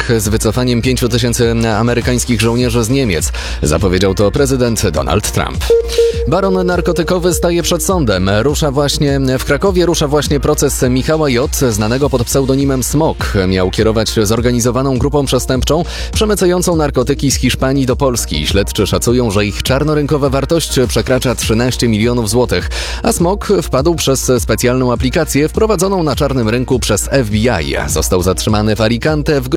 Irak z wycofaniem 5 000 amerykańskich żołnierzy z Niemiec. Zapowiedział to prezydent Donald Trump. Baron narkotykowy staje przed sądem. W Krakowie rusza właśnie proces Michała J., znanego pod pseudonimem Smok. Miał kierować zorganizowaną grupą przestępczą przemycającą narkotyki z Hiszpanii do Polski. Śledczy szacują, że ich czarnorynkowa wartość przekracza 13 milionów złotych. A Smok wpadł przez specjalną aplikację wprowadzoną na czarnym rynku przez FBI. Został zatrzymany w Alicante w